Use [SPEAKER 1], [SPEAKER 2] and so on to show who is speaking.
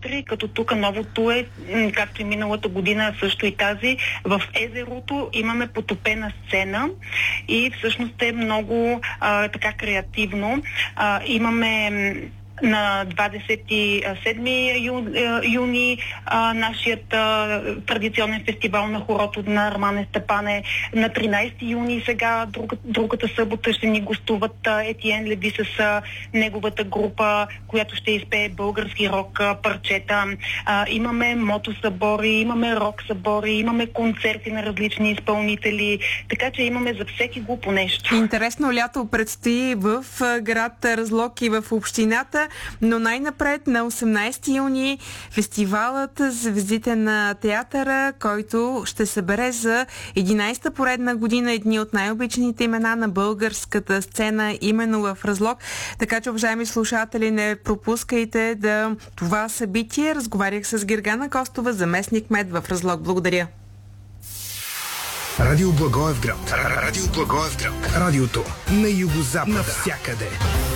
[SPEAKER 1] театри, като тук новото е, както и миналата година, също и тази, в езерото имаме потопена сцена и всъщност е много така креативно. Имаме на 27 юни нашият традиционен фестивал на хорото на Армане Степане. На 13 юни сега, другата събота, ще ни гостуват Етиен Леви с неговата група, която ще изпее български рок парчета. Имаме мотосъбори, имаме рок събори, имаме концерти на различни изпълнители, така че имаме за всеки го по нещо.
[SPEAKER 2] Интересно лято предстои в град Разлог и в общината. Но най-напред на 18 юни фестивалът Звездите на театъра, който ще събере за 11-та поредна година едни от най-обичаните имена на българската сцена именно в Разлог. Така че, уважаеми слушатели, не пропускайте това събитие. Разговарях с Гергана Костова, заместник-кмет в Разлог. Благодаря.
[SPEAKER 3] Радио Благоевград. Радиото на югозапада. Навсякъде.